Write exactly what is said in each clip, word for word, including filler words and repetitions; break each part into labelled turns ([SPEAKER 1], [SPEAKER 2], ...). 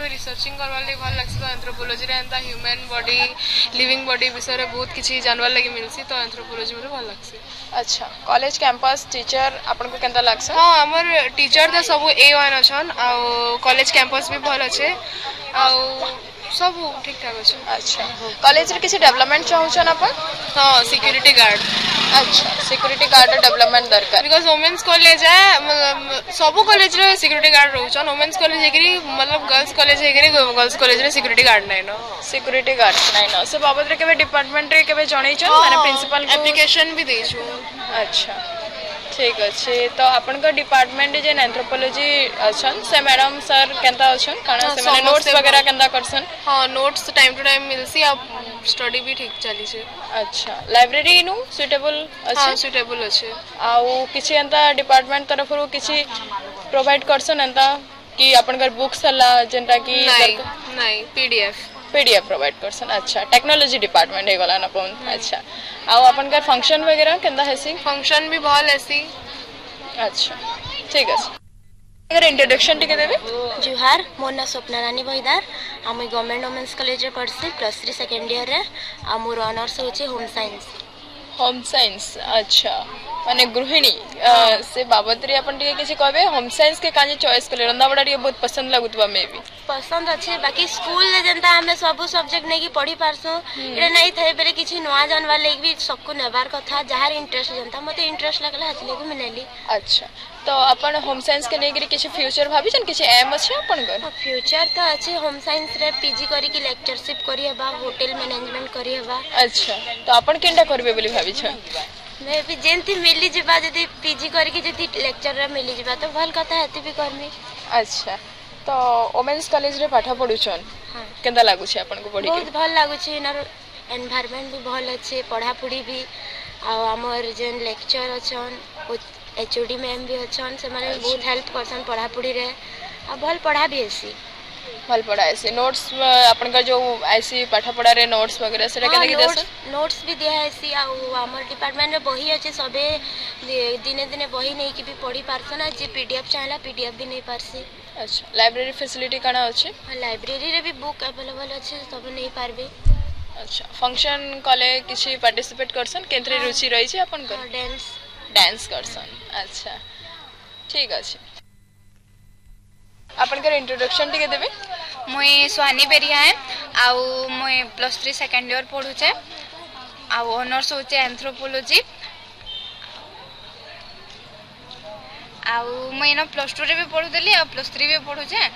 [SPEAKER 1] Researching करवार लगे भल लगे तो एंथ्रोपोलॉजी रे एंता ह्यूमन बॉडी लिविंग बॉडी विषय रे बहुत किछि जानवार लगे मिलसी तो एंथ्रोपोलॉजी में भल लगसी।
[SPEAKER 2] अच्छा कॉलेज कैंपस टीचर आपन को केनता लागस?
[SPEAKER 1] हां हमर टीचर तो सब ए वन अछन आ कॉलेज कैंपस भी भल अच्छे आ सब ठीक ठाक अच्छे।
[SPEAKER 2] अच्छा कॉलेज रे किसी डेवलपमेंट चाहूछन अपन?
[SPEAKER 1] हां सिक्योरिटी गार्ड।
[SPEAKER 2] अच्छा सिक्योरिटी गार्ड डेवलपमेंट दरकार
[SPEAKER 1] बिकॉज़ वुमेन्स कॉलेज है मतलब सब कॉलेज रे सिक्योरिटी गार्ड रहउछन वुमेन्स कॉलेज हेकरी मतलब गर्ल्स कॉलेज हेकरी गर्ल्स कॉलेज रे सिक्योरिटी गार्ड नै न
[SPEAKER 2] सिक्योरिटी गार्ड नै न से बाबत रे केबे डिपार्टमेंट रे केबे जणैछन माने प्रिंसिपल को
[SPEAKER 1] एप्लीकेशन भी देछु।
[SPEAKER 2] अच्छा ठीक अच्छे तो अपन का डिपार्टमेंट जे एंथ्रोपोलॉजी अछन से मैडम सर केनता अछन काना से माने नोट्स वगैरह केनता करसन?
[SPEAKER 1] हां नोट्स टाइम टू टाइम मिलसी अब स्टडी भी ठीक चली छे।
[SPEAKER 2] अच्छा लाइब्रेरी नु सुटेबल अच्छे?
[SPEAKER 1] हां सुटेबल अच्छे।
[SPEAKER 2] आउ किछि एंता डिपार्टमेंट तरफ रो किछि प्रोवाइड करसन एंता कि अपन घर बुक्स हला जेंटा कि
[SPEAKER 1] नहीं नहीं पीडीएफ
[SPEAKER 2] पीडीएफ प्रोवाइड करसन। अच्छा टेक्नोलॉजी डिपार्टमेंट हे गला न कोन? अच्छा आउ अपन घर फंक्शन वगैरह केनता हेसी?
[SPEAKER 1] फंक्शन भी भल हेसी।
[SPEAKER 2] अच्छा ठीक है अगर इंट्रोडक्शन टिके देबे?
[SPEAKER 3] जुहार मोर ना स्वप्ना रानी बहिदार हम गवर्नमेंट वुमेन्स कॉलेज रे पढ़सी प्लस थ्री सेकंड ईयर रे आ मोर ऑनर्स होचे होम साइंस।
[SPEAKER 2] होम साइंस अच्छा माने गृहिणी से बाबत रे अपन टिके किछि कहबे होम साइंस के काजे चॉइस करले रंदा बडा टिके बहुत पसंद लागुतबा मे भी
[SPEAKER 3] पसंद अच्छे बाकी स्कूल ले जनता हमें सब सब्जेक्ट नहीं कि पढ़ी पारसो एरे नहीं थे बेले किछि नवा जानवा ले भी सबको नेबार कथा जहार इंटरेस्ट जनता मते इंटरेस्ट लागला हतले को मिलेली।
[SPEAKER 2] अच्छा तो अपन होम साइंस के नेगरी किछि फ्यूचर भाबी जन किछि एम अछि अपन घर?
[SPEAKER 3] फ्यूचर तो अच्छे होम साइंस रे पीजी करी की लेक्चरशिप करी हेबा होटल मैनेजमेंट करी हेबा।
[SPEAKER 2] अच्छा तो अपन केनटा करबे बोली भाबी छ?
[SPEAKER 3] मैं भी जेंती मिली जिबा जदी पीजी करी की जदी लेक्चर रे मिली जिबा तो भल कथा हेती भी करमी।
[SPEAKER 2] अच्छा तो वुमेन्स कॉलेज रे पाठा पढुछन
[SPEAKER 3] हां
[SPEAKER 2] केनता लागु छै अपन को पढी के?
[SPEAKER 3] बहुत भल लागु छै इनर एनवायरनमेंट भी भल अच्छे पढ़ा पढ़ी भी आ हमर जेन लेक्चर अछन एचओडी मैम भी अछन से माने बहुत हेल्प करसन पढ़ा पढ़ी रे आ भल पढ़ा भी हेसी
[SPEAKER 2] भल पढ़ा ऐसे नोट्स अपन का जो ऐसी पाठा पढ़ा रे नोट्स वगैरह से केना के देसन?
[SPEAKER 3] नोट्स भी दिया हेसी आ हमर डिपार्टमेंट रे बही अछि सबे दिने दिने बही नहीं कि भी पढ़ी पारसन आ जे पीडीएफ चाहला पीडीएफ भी नहीं पारसी।
[SPEAKER 2] अच्छा लाइब्रेरी फैसिलिटी काना अछि?
[SPEAKER 3] लाइब्रेरी रे भी बुक अवेलेबल अछि सब नहीं पारबे।
[SPEAKER 2] अच्छा फंक्शन कॉले किछि पार्टिसिपेट करसन केंद्र रुचि रही छै अपन को?
[SPEAKER 3] डांस
[SPEAKER 2] डांस करसन। अच्छा ठीक अछि अपन के इंट्रोडक्शन टिके देबे?
[SPEAKER 4] मुई सुहानी बेरिया है आउ मुई प्लस थ्री सेकंड ईयर पढु छे आउ ऑनर्स होचे एंथ्रोपोलॉजी आउ मुई न प्लस टू रे भी पढु देली आ प्लस थ्री भी पढु छे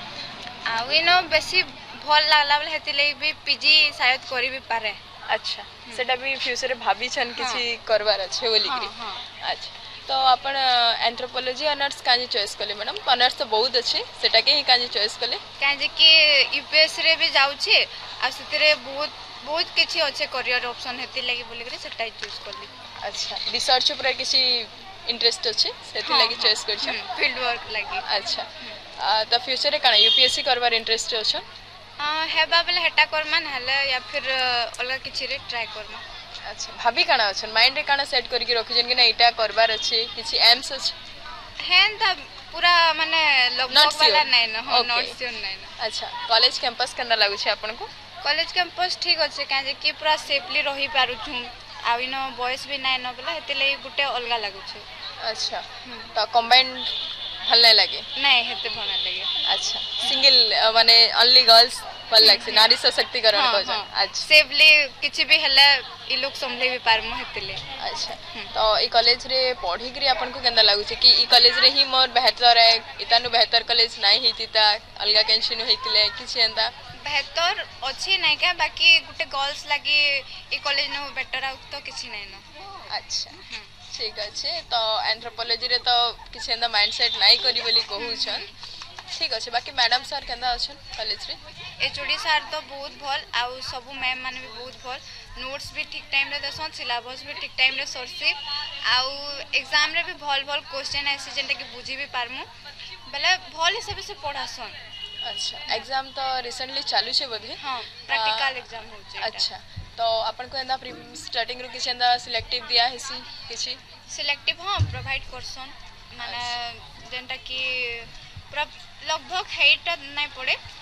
[SPEAKER 4] आउ इनो बेसी भल लागला बले हेति ले भी पीजी शायद करी भी पारे।
[SPEAKER 2] अच्छा सेटा भी फ्यूचर रे भाबी छन किछि करबार अछि बोली करी? अच्छा तो अपन एंथ्रोपोलॉजी ऑनर्स काजे चॉइस करले मैडम? ऑनर्स तो बहुत अछि सेटा के ही काजे चॉइस करले?
[SPEAKER 4] काजे कि यूपीएससी रे भी जाउ छे आ सेतरे बहुत बहुत किछि अछि करियर ऑप्शन हेति लागि बोली करी सेटा चूज करली।
[SPEAKER 2] अच्छा रिसर्च ऊपर किछि इंटरेस्ट अछि सेति लागि चॉइस कर छ
[SPEAKER 4] फील्ड वर्क लागि।
[SPEAKER 2] अच्छा तो फ्यूचर रे काना यूपीएससी करबार इंटरेस्ट अछि?
[SPEAKER 4] हां हेबा बेले हेटा करमा नहले या फिर अलग किछि रे ट्राई करमा।
[SPEAKER 2] अच्छा भाभी काना अछन माइंड रे काना सेट करके रखि जन कि ना एटा करबार अछि किछि एम्स अछि?
[SPEAKER 4] हेन त पूरा माने लगभग वाला नै न हो नॉट श्योर नै न।
[SPEAKER 2] अच्छा कॉलेज कैंपस केना लागु छै आपन को?
[SPEAKER 4] कॉलेज कैंपस ठीक अछि काजे कि पूरा सेफली रही पारु छु आ इनो बॉयज भी नै न बोला हेते ले गुटे अलगा लागु छै। अच्छा
[SPEAKER 2] तो कंबाइंड भल नै लागे?
[SPEAKER 4] नै हेते भल नै लागे।
[SPEAKER 2] अच्छा सिंगल माने ओनली गर्ल्स भल लागसे नारी सशक्तिकरण को छ? अच्छा
[SPEAKER 4] सेफली किछि भी हले इ लोग संभले भी पार म हेतले।
[SPEAKER 2] अच्छा तो ई कॉलेज रे पढी करी आपन को केंदा लागु छै कि ई कॉलेज रे ही मोर बेहतर है इतानु बेहतर कॉलेज नै हितिता अलगा कैंसिनो हेतिले किछि एंदा
[SPEAKER 4] बेहतर अछि नै का बाकी गुटे गर्ल्स लागि ई कॉलेज न बेटर आउट तो किछि नै न।
[SPEAKER 2] अच्छा ठीक अछि तो एंथ्रोपोलॉजी रे तो किछि एंदा माइंडसेट नै करी बोली कहू छन ठीक अछि बाकी मैडम सर केंदा अछन कॉलेज रे?
[SPEAKER 4] एचओडी सर तो बहुत भल आउ सब मैम माने भी बहुत भल नोट्स भी ठीक टाइम रे देसन सिलेबस भी ठीक टाइम रे सरसी आउ एग्जाम रे भी भल भल क्वेश्चन ऐसे जेंटा कि बुझी भी पारमु बेले भल हिसाब से पढ़ासन।
[SPEAKER 2] अच्छा एग्जाम तो रिसेंटली चालू छे बोधे?
[SPEAKER 4] हां प्रैक्टिकल एग्जाम हो छै।
[SPEAKER 2] अच्छा तो अपन को एंदा स्टार्टिंग रो किछि एंदा सिलेक्टिव दिया हेसी किछि?
[SPEAKER 4] सिलेक्टिव हां प्रोवाइड करसन माने जेंटा कि पूरा लगभग हेट नै पड़े